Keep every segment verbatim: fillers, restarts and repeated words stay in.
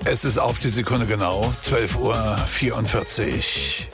Es ist auf die Sekunde genau zwölf Uhr vierundvierzig.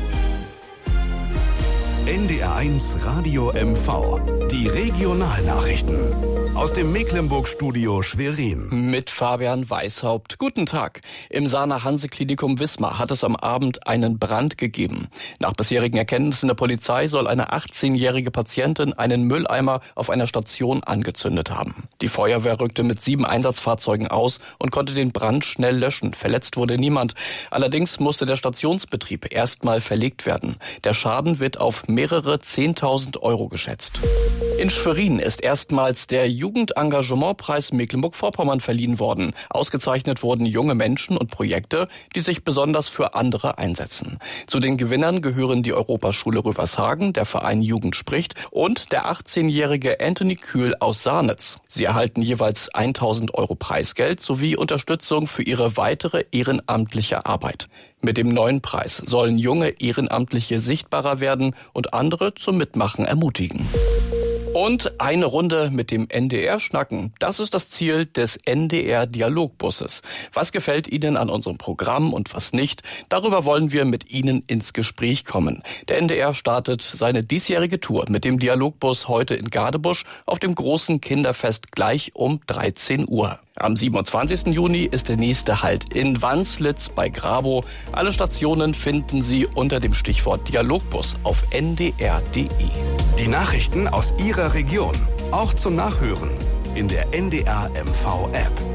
N D R eins Radio M V. Die Regionalnachrichten. Aus dem Mecklenburg-Studio Schwerin. Mit Fabian Weishaupt. Guten Tag. Im Sana-Hanse-Klinikum Wismar hat es am Abend einen Brand gegeben. Nach bisherigen Erkenntnissen der Polizei soll eine achtzehnjährige Patientin einen Mülleimer auf einer Station angezündet haben. Die Feuerwehr rückte mit sieben Einsatzfahrzeugen aus und konnte den Brand schnell löschen. Verletzt wurde niemand. Allerdings musste der Stationsbetrieb erstmal verlegt werden. Der Schaden wird auf mehrere zehntausend Euro geschätzt. In Schwerin ist erstmals der Jugendengagementpreis Mecklenburg-Vorpommern verliehen worden. Ausgezeichnet wurden junge Menschen und Projekte, die sich besonders für andere einsetzen. Zu den Gewinnern gehören die Europaschule Rövershagen, der Verein Jugend spricht und der achtzehnjährige Anthony Kühl aus Sarnitz. Sie erhalten jeweils tausend Euro Preisgeld sowie Unterstützung für ihre weitere ehrenamtliche Arbeit. Mit dem neuen Preis sollen junge Ehrenamtliche sichtbarer werden und andere zum Mitmachen ermutigen. Und eine Runde mit dem N D R schnacken. Das ist das Ziel des N D R-Dialogbusses. Was gefällt Ihnen an unserem Programm und was nicht? Darüber wollen wir mit Ihnen ins Gespräch kommen. Der N D R startet seine diesjährige Tour mit dem Dialogbus heute in Gadebusch auf dem großen Kinderfest gleich um dreizehn Uhr. Am siebenundzwanzigsten Juni ist der nächste Halt in Wanslitz bei Grabow. Alle Stationen finden Sie unter dem Stichwort Dialogbus auf n d r punkt d e. Die Nachrichten aus Ihrer Region, auch zum Nachhören in der N D R M V App.